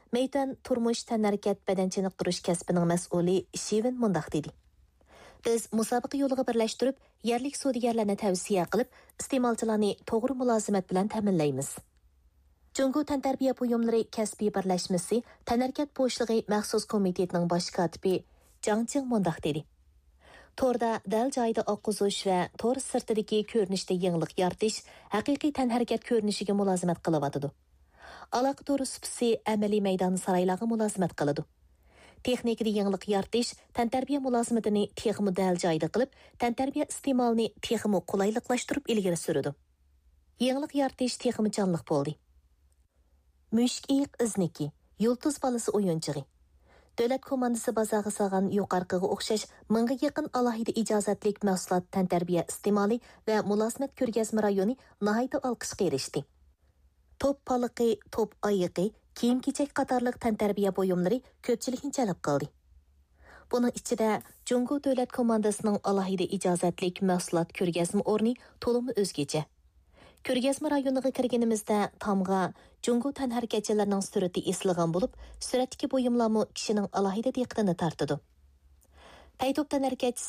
Meydan turmuş tənərkət bədən çiniqtirish kəsbinin məsulü Şivin mundaq dedi. Biz musobaqa yo'liga birlashtirib, yerlik sudiyarlarni tavsiya qilib, iste'molchilarni to'g'ri mulozimat bilan ta'minlaymiz. Jungo tantarbiya buyumlari kasbiy birlashmasi Tanarkat bo'shlig'i maxsus komitetining bosh kotibi Jang Ching mundaq dedi. Torda dal joyida oqquzish va tor sirtidagi ko'rinishda yangilik yaratish haqiqiy tanharakat ko'rinishiga mulozimat qilyotidi. Aloqa to'ri supsi amaliy maydon saroylarga mulozimat qiladi. Texnikada yangilik yaratish tantarbiya mulozimatini texmi dal joyida qilib, tantarbiya iste'molini texmi qulayliqlashtirib ilgari suradi. Yangilik yaratish texmi jonliq bo'ldi. Mushk iyiq izniki, yulduz balasi o'yinchig'i. Davlat komandasi bozorga solgan yuqorqiga o'xshash mingga yaqin alohida ijozatlik mahsulot tantarbiya iste'moli va mulozimat ko'rgazma rayoni nihoyatda olqishga erishdi. Top paliqi, top oyiqi, kiyim-kechak qatorliq tantarbiya buyumlari ko'pchilikni jalb qildi. Buning ichida Jungo davlat komandasining alohida ijozatlik mahsulot ko'rgazma o'rni to'limi o'zgacha. Ko'rgazma rayoniga kirganimizda tomga Jungo tanharakatchilarining surati esilgan bo'lib, suratdagi buyumlarmi kishining alohida diqqatini tortadi. Paytop tanharakatchisi